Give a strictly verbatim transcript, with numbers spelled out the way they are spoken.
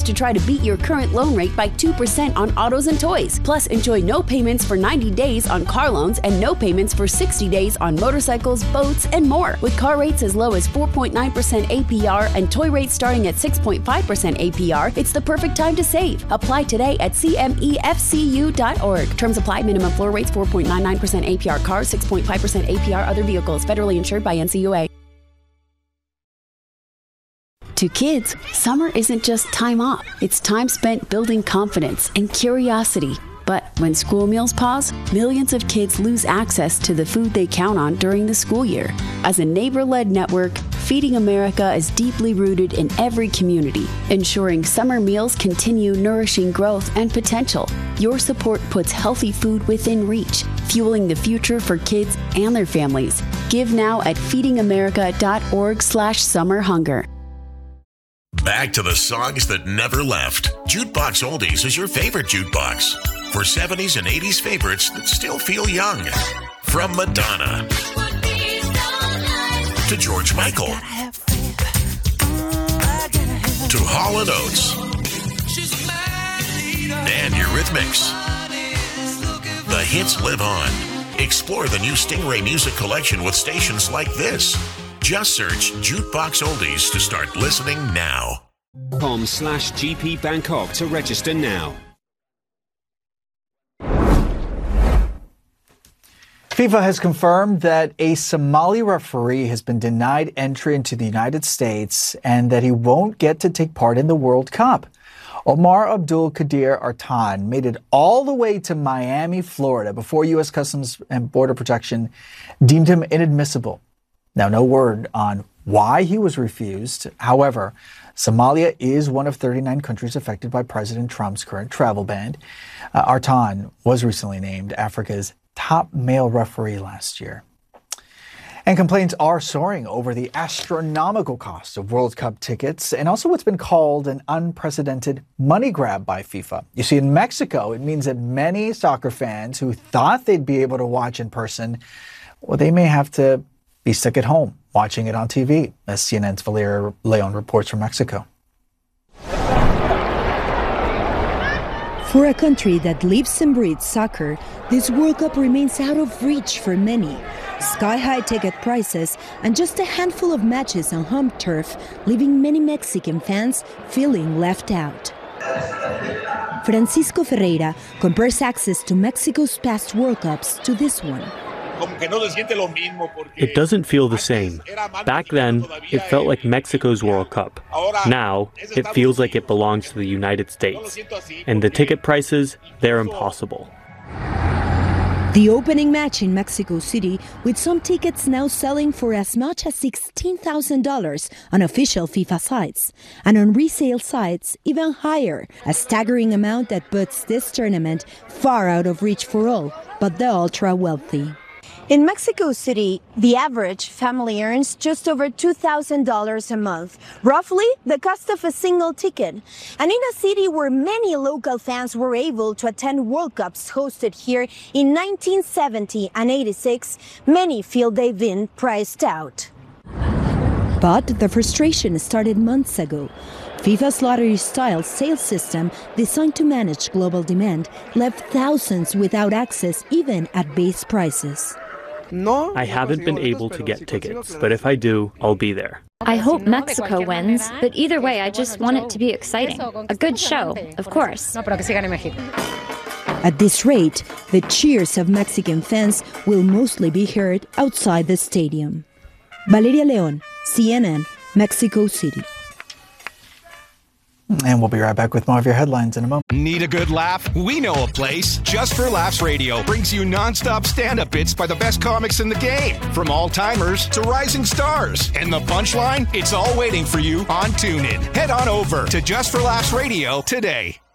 to try to beat your current loan rate by two percent on autos and toys. Plus, enjoy no payments for ninety days on car loans and no payments for sixty days on motorcycles, boats, and more. With car rates as low as four point nine percent A P R and toy rates starting at six point five percent A P R, it's the perfect time to save. Apply today at C M E F C U dot org. Terms apply. Minimum floor rates four point nine nine percent A P R cars, six point five percent A P R other vehicles. Federally insured by N C U A. To kids, summer isn't just time off. It's time spent building confidence and curiosity. But when school meals pause, millions of kids lose access to the food they count on during the school year. As a neighbor-led network, Feeding America is deeply rooted in every community, ensuring summer meals continue nourishing growth and potential. Your support puts healthy food within reach, fueling the future for kids and their families. Give now at feeding america dot org slash summer hunger. Back to the songs that never left. Jukebox Oldies is your favorite jukebox. For seventies and eighties favorites that still feel young. From Madonna to George Michael to Hall and Oates and Eurythmics. The hits live on. Explore the new Stingray Music Collection with stations like this. Just search Jukebox Oldies to start listening now. Com slash GP Bangkok to register now. FIFA has confirmed that a Somali referee has been denied entry into the United States and that he won't get to take part in the World Cup. Omar Abdul Qadir Artan made it all the way to Miami, Florida, before U S Customs and Border Protection deemed him inadmissible. Now, no word on why he was refused. However, Somalia is one of thirty-nine countries affected by President Trump's current travel ban. Uh, Artan was recently named Africa's top male referee last year. And complaints are soaring over the astronomical cost of World Cup tickets and also what's been called an unprecedented money grab by FIFA. You see, in Mexico, it means that many soccer fans who thought they'd be able to watch in person, well, they may have to be stuck at home watching it on T V, as C N N's Valeria Leon reports from Mexico. For a country that lives and breathes soccer, this World Cup remains out of reach for many. Sky-high ticket prices and just a handful of matches on home turf, leaving many Mexican fans feeling left out. Francisco Ferreira compares access to Mexico's past World Cups to this one. It doesn't feel the same. Back then, it felt like Mexico's World Cup. Now, it feels like it belongs to the United States. And the ticket prices, they're impossible. The opening match in Mexico City, with some tickets now selling for as much as sixteen thousand dollars on official FIFA sites, and on resale sites even higher, a staggering amount that puts this tournament far out of reach for all but the ultra-wealthy. In Mexico City, the average family earns just over two thousand dollars a month, roughly the cost of a single ticket. And in a city where many local fans were able to attend World Cups hosted here in nineteen seventy and eighty-six, many feel they've been priced out. But the frustration started months ago. FIFA's lottery-style sales system, designed to manage global demand, left thousands without access even at base prices. I haven't been able to get tickets, but if I do, I'll be there. I hope Mexico wins, but either way, I just want it to be exciting. A good show, of course. At this rate, the cheers of Mexican fans will mostly be heard outside the stadium. Valeria Leon, C N N, Mexico City. And we'll be right back with more of your headlines in a moment. Need a good laugh? We know a place. Just for Laughs Radio brings you nonstop stand-up bits by the best comics in the game. From all-timers to rising stars. And the punchline? It's all waiting for you on TuneIn. Head on over to Just for Laughs Radio today.